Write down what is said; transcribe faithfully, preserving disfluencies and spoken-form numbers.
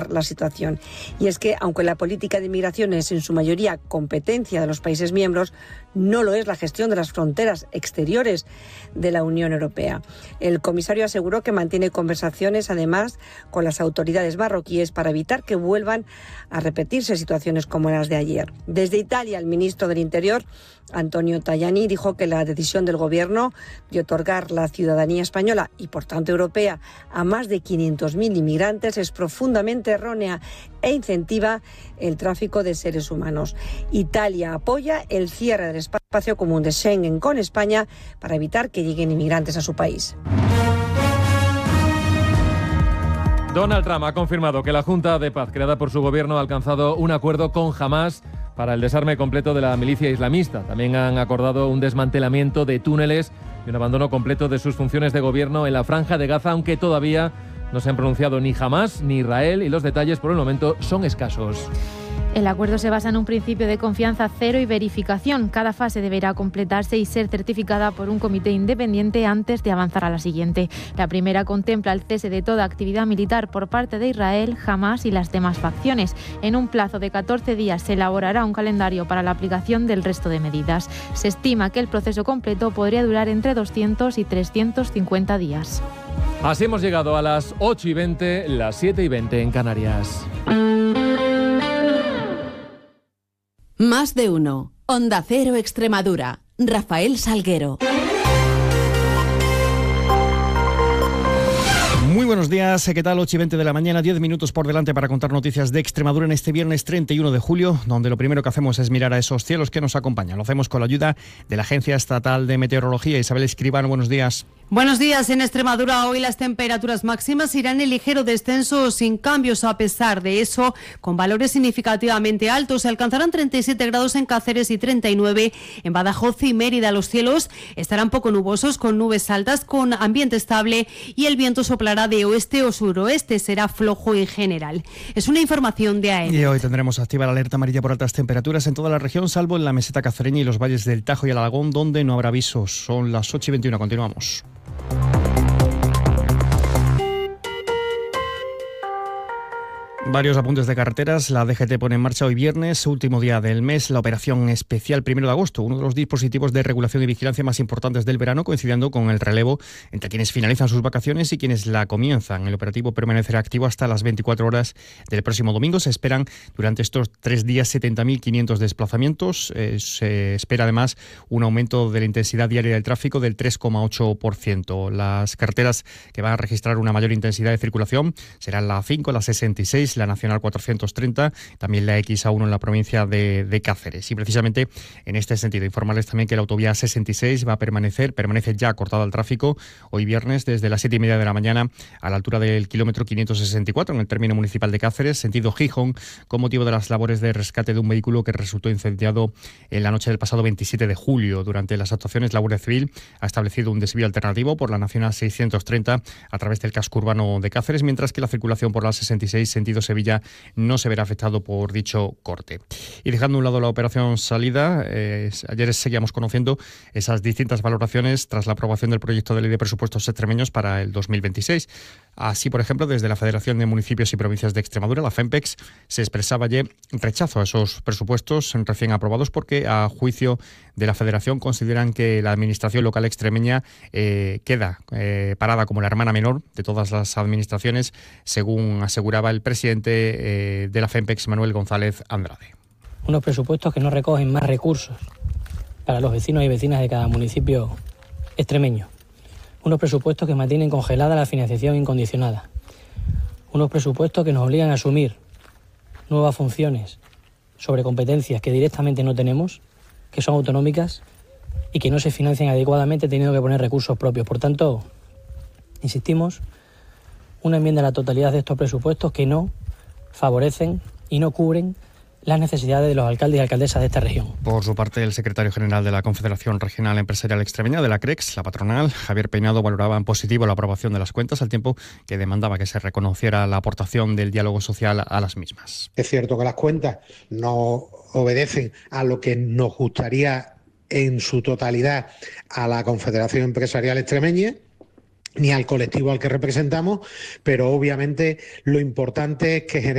abordar la situación. Y es que, aunque la política de inmigración es en su mayoría competencia de los países miembros, no lo es la gestión de las fronteras exteriores de la Unión Europea. El comisario aseguró que mantiene conversaciones, además, con las autoridades marroquíes para evitar que vuelvan a repetirse situaciones como las de ayer. Desde Italia, el ministro del Interior, Antonio Tajani, dijo que la decisión del gobierno de otorgar la ciudadanía española y, por tanto, europea a más de quinientos mil inmigrantes es profundamente errónea e incentiva el tráfico de seres humanos. Italia apoya el cierre del espacio común de Schengen con España para evitar que lleguen inmigrantes a su país. Donald Trump ha confirmado que la Junta de Paz creada por su gobierno ha alcanzado un acuerdo con Hamás para el desarme completo de la milicia islamista. También han acordado un desmantelamiento de túneles y un abandono completo de sus funciones de gobierno en la Franja de Gaza, aunque todavía no se han pronunciado ni Hamás ni Israel y los detalles por el momento son escasos. El acuerdo se basa en un principio de confianza cero y verificación. Cada fase deberá completarse y ser certificada por un comité independiente antes de avanzar a la siguiente. La primera contempla el cese de toda actividad militar por parte de Israel, Hamás y las demás facciones. En un plazo de catorce días se elaborará un calendario para la aplicación del resto de medidas. Se estima que el proceso completo podría durar entre doscientos y trescientos cincuenta días. Así hemos llegado a las ocho y veinte, las siete y veinte en Canarias. Más de uno. Onda Cero Extremadura. Rafael Salguero. Muy buenos días, ¿qué tal? ocho y veinte de la mañana, diez minutos por delante para contar noticias de Extremadura en este viernes treinta y uno de julio, donde lo primero que hacemos es mirar a esos cielos que nos acompañan. Lo hacemos con la ayuda de la Agencia Estatal de Meteorología. Isabel Escribano, buenos días. Buenos días. En Extremadura hoy las temperaturas máximas irán en ligero descenso sin cambios. A pesar de eso, con valores significativamente altos, se alcanzarán treinta y siete grados en Cáceres y treinta y nueve en Badajoz y Mérida. Los cielos estarán poco nubosos con nubes altas, con ambiente estable y el viento soplará de oeste o suroeste. Será flojo en general. Es una información de A E M. Y hoy tendremos activa la alerta amarilla por altas temperaturas en toda la región, salvo en la meseta cacereña y los valles del Tajo y el Alagón, donde no habrá avisos. Son las ocho y veintiuno. Continuamos. Varios apuntes de carreteras. La D G T pone en marcha hoy viernes, último día del mes, la operación especial primero de agosto, uno de los dispositivos de regulación y vigilancia más importantes del verano, coincidiendo con el relevo entre quienes finalizan sus vacaciones y quienes la comienzan. El operativo permanecerá activo hasta las veinticuatro horas del próximo domingo. Se esperan durante estos tres días setenta mil quinientos desplazamientos. Eh, se espera además un aumento de la intensidad diaria del tráfico del tres coma ocho por ciento. Las carreteras que van a registrar una mayor intensidad de circulación serán la A cinco, la sesenta y seis, la Nacional cuatrocientos treinta, también la X A uno en la provincia de, de Cáceres. Y precisamente en este sentido, informarles también que la autovía sesenta y seis va a permanecer, permanece ya cortada al tráfico hoy viernes desde las siete y media de la mañana a la altura del kilómetro quinientos sesenta y cuatro en el término municipal de Cáceres, sentido Gijón, con motivo de las labores de rescate de un vehículo que resultó incendiado en la noche del pasado veintisiete de julio. Durante las actuaciones, la Guardia Civil ha establecido un desvío alternativo por la Nacional seiscientos treinta a través del casco urbano de Cáceres, mientras que la circulación por la sesenta y seis sentido Sevilla no se verá afectado por dicho corte. Y dejando a un lado la operación salida, eh, ayer seguíamos conociendo esas distintas valoraciones tras la aprobación del proyecto de ley de presupuestos extremeños para el dos mil veintiséis. Así, por ejemplo, desde la Federación de Municipios y Provincias de Extremadura, la FEMPEX, se expresaba ayer rechazo a esos presupuestos recién aprobados porque, a juicio de la Federación, consideran que la administración local extremeña eh, queda eh, parada como la hermana menor de todas las administraciones, según aseguraba el presidente eh, de la FEMPEX, Manuel González Andrade. Unos presupuestos que no recogen más recursos para los vecinos y vecinas de cada municipio extremeño. Unos presupuestos que mantienen congelada la financiación incondicionada. Unos presupuestos que nos obligan a asumir nuevas funciones sobre competencias que directamente no tenemos, que son autonómicas y que no se financian adecuadamente teniendo que poner recursos propios. Por tanto, insistimos, una enmienda a la totalidad de estos presupuestos que no favorecen y no cubren las necesidades de los alcaldes y alcaldesas de esta región. Por su parte, el secretario general de la Confederación Regional Empresarial Extremeña, de la CREX, la patronal, Javier Peinado, valoraba en positivo la aprobación de las cuentas, al tiempo que demandaba que se reconociera la aportación del diálogo social a las mismas. Es cierto que las cuentas no obedecen a lo que nos gustaría en su totalidad a la Confederación Empresarial Extremeña, ni al colectivo al que representamos, pero obviamente lo importante es que